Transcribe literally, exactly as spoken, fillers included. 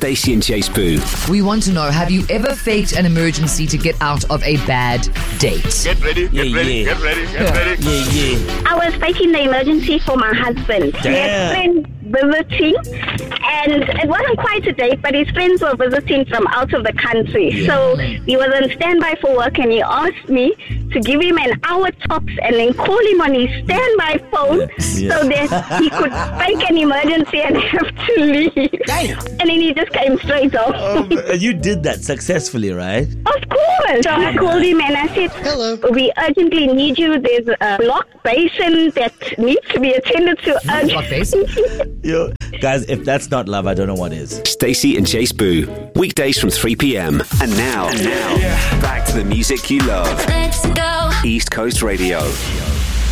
Stacey and Chase Boo. We want to know, have you ever faked an emergency to get out of a bad date? Get ready, get Yeah, ready, yeah. get ready, get ready. Yeah, yeah. I was faking the emergency for my husband. He had friends visiting, and it wasn't quite a date, but his friends were visiting from out of the country. Yeah. So he was on standby for work, and he asked me to give him an hour tops and then call him on his standby phone Yeah. so that he could fake an emergency and have to leave. Damn. And then he just came straight off. Um, you did that successfully, right? Of course. So I called him and I said, Hello. we urgently need you. There's a locked basin that needs to be attended to Block face? urgently. Yo, guys, if that's not love, I don't know what is. Stacey and Chase Boo. Weekdays from three p.m. And now, and now, back to the music you love. Let's go. East Coast Radio.